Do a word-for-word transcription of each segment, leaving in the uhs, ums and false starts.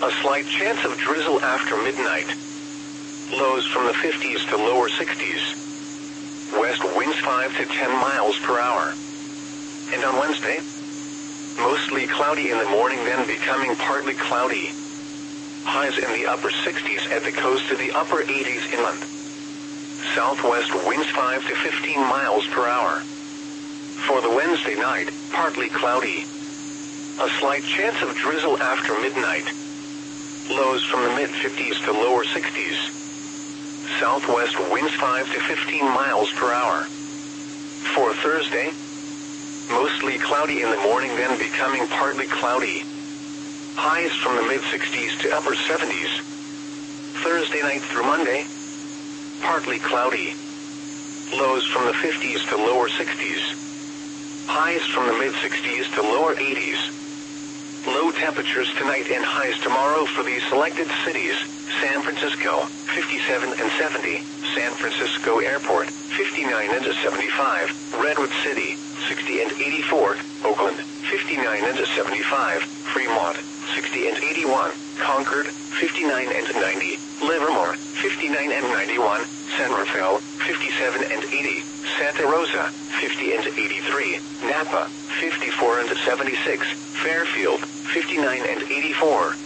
A slight chance of drizzle after midnight. Lows from the fifties to lower sixties. West winds five to ten miles per hour. And on Wednesday, mostly cloudy in the morning, then becoming partly cloudy. Highs in the upper sixties at the coast to the upper eighties inland. Southwest winds five to fifteen miles per hour. For the Wednesday night, partly cloudy. A slight chance of drizzle after midnight. Lows from the mid-fifties to lower sixties. Southwest winds five to fifteen miles per hour. For Thursday, mostly cloudy in the morning, then becoming partly cloudy. Highs from the mid-sixties to upper seventies. Thursday night through Monday, partly cloudy. Lows from the fifties to lower sixties. Highs from the mid-sixties to lower eighties. Low temperatures tonight and highs tomorrow for these selected cities: San Francisco, fifty-seven and seventy, San Francisco Airport, fifty-nine and seventy-five, Redwood City, sixty and eighty-four, Oakland, fifty-nine and seventy-five, Fremont, sixty and eighty-one, Concord, fifty-nine and ninety, Livermore, fifty-nine and ninety-one, San Rafael, fifty-seven and eighty, Santa Rosa, fifty and eighty-three, Napa, fifty-four and seventy-six, Fairfield, fifty-nine and eighty-four.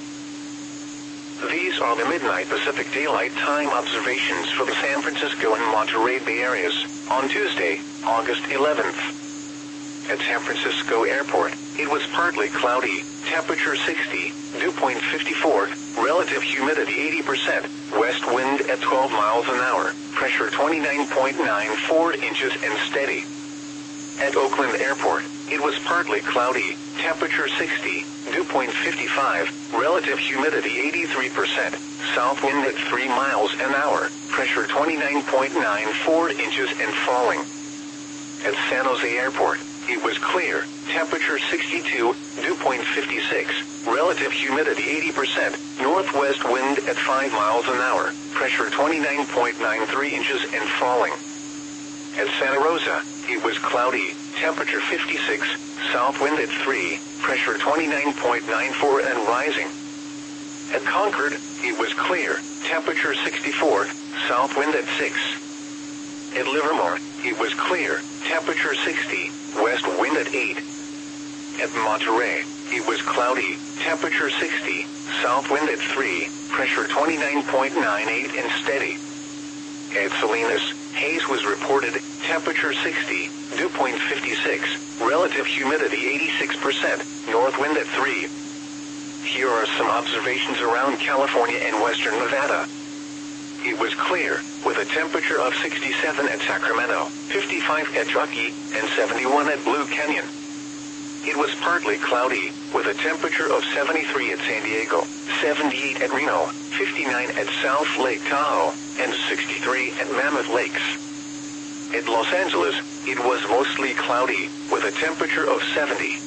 These are the midnight Pacific Daylight Time observations for the San Francisco and Monterey Bay areas on Tuesday, August eleventh. At San Francisco Airport, it was partly cloudy, temperature sixty, dew point fifty-four, relative humidity eighty percent, west wind at twelve miles an hour, pressure twenty-nine point nine four inches and steady. At Oakland Airport, it was partly cloudy, temperature sixty, dew point fifty-five, relative humidity eighty-three percent, south wind at three miles an hour, pressure twenty-nine point nine four inches and falling. At San Jose Airport, it was clear, temperature sixty-two, dew point fifty-six, relative humidity eighty percent, northwest wind at five miles an hour, pressure twenty-nine point nine three inches and falling. At Santa Rosa, it was cloudy, temperature fifty-six, south wind at three, pressure twenty-nine point nine four and rising. At Concord, it was clear, temperature sixty-four, south wind at six. At Livermore, it was clear, temperature sixty, west wind at eight. At Monterey, it was cloudy, temperature sixty, south wind at three, pressure twenty-nine point nine eight and steady. At Salinas, haze was reported, temperature sixty, dew point fifty-six, relative humidity eighty-six percent, north wind at three. Here are some observations around California and western Nevada. It was clear, with a temperature of sixty-seven at Sacramento, fifty-five at Truckee, and seventy-one at Blue Canyon. It was partly cloudy, with a temperature of seventy-three at San Diego, seventy-eight at Reno, fifty-nine at South Lake Tahoe, and sixty-three at Mammoth Lakes. At Los Angeles, it was mostly cloudy, with a temperature of seventy.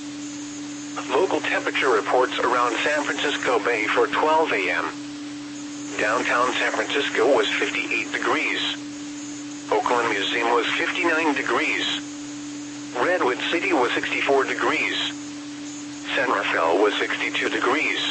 Local temperature reports around San Francisco Bay for twelve a m Downtown San Francisco was fifty-eight degrees. Oakland Museum was fifty-nine degrees. Redwood City was sixty-four degrees. San Rafael was sixty-two degrees.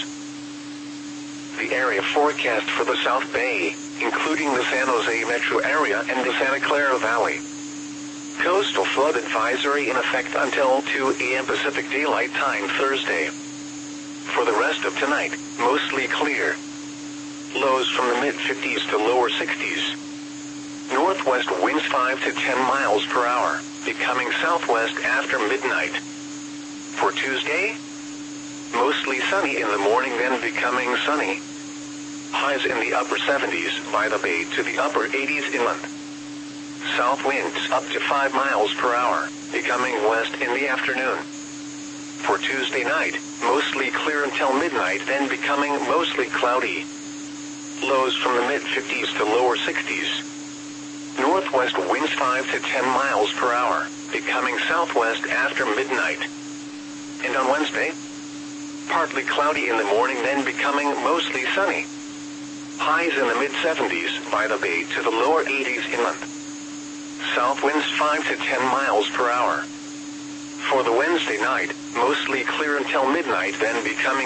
The area forecast for the South Bay, including the San Jose metro area and the Santa Clara Valley. Coastal flood advisory in effect until two a m Pacific Daylight Time Thursday. For the rest of tonight, mostly clear. Lows from the mid-fifties to lower sixties. Northwest winds five to ten miles per hour, becoming southwest after midnight. For Tuesday, mostly sunny in the morning, then becoming sunny. Highs in the upper seventies by the bay to the upper eighties inland. South winds up to five miles per hour, becoming west in the afternoon. For Tuesday night, mostly clear until midnight, then becoming mostly cloudy. Lows from the mid-fifties to lower sixties. Northwest winds five to ten miles per hour, becoming southwest after midnight. And on Wednesday, partly cloudy in the morning, then becoming mostly sunny. Highs in the mid-seventies by the bay to the lower eighties inland. South winds five to ten miles per hour. For the Wednesday night, mostly clear until midnight, then becoming